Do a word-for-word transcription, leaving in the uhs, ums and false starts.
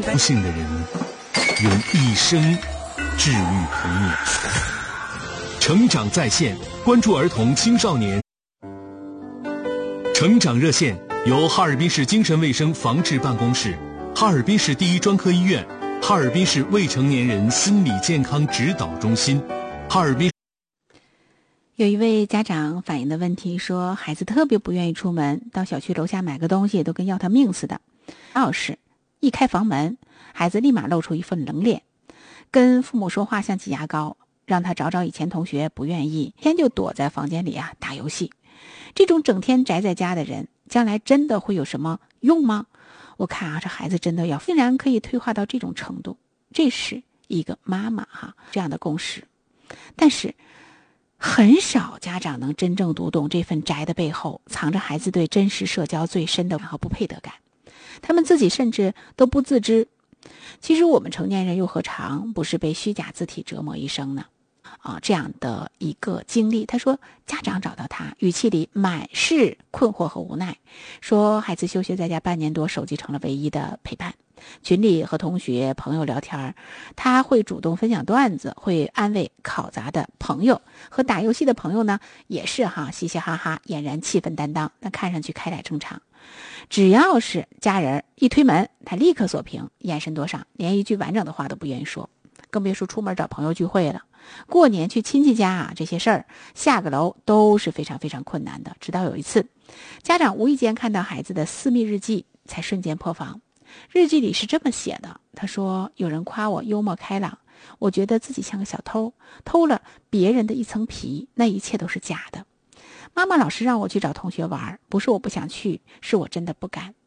不幸的人用一生治愈童年。成长在线，关注儿童青少年成长热线，由哈尔滨市精神卫生防治办公室、哈尔滨市第一专科医院、哈尔滨市未成年人心理健康指导中心、哈尔滨。 有一位家长反映的问题说，孩子特别不愿意出门，到小区楼下买个东西都跟要他命似的。钥匙一开房门，孩子立马露出一副冷脸，跟父母说话像挤牙膏，让他找找以前同学不愿意，天就躲在房间里啊打游戏。这种整天宅在家的人，将来真的会有什么用吗？我看啊，这孩子真的要竟然可以退化到这种程度，这是一个妈妈哈这样的共识。但是很少家长能真正读懂这份宅的背后藏着孩子对真实社交最深的和不配得感，他们自己甚至都不自知。其实我们成年人又何尝不是被虚假字体折磨一生呢？啊，这样的一个经历，他说家长找到他，语气里满是困惑和无奈，说孩子休学在家半年多，手机成了唯一的陪伴。群里和同学朋友聊天，他会主动分享段子，会安慰考砸的朋友，和打游戏的朋友呢也是哈嘻嘻哈哈，俨然气氛担当，那看上去开朗正常。只要是家人一推门，他立刻锁屏，眼神躲闪，连一句完整的话都不愿意说，更别说出门找朋友聚会了。过年去亲戚家啊，这些事儿下个楼都是非常非常困难的。直到有一次，家长无意间看到孩子的私密日记，才瞬间破防。日记里是这么写的，他说有人夸我幽默开朗，我觉得自己像个小偷，偷了别人的一层皮，那一切都是假的。妈妈老是让我去找同学玩，不是我不想去，是我真的不敢。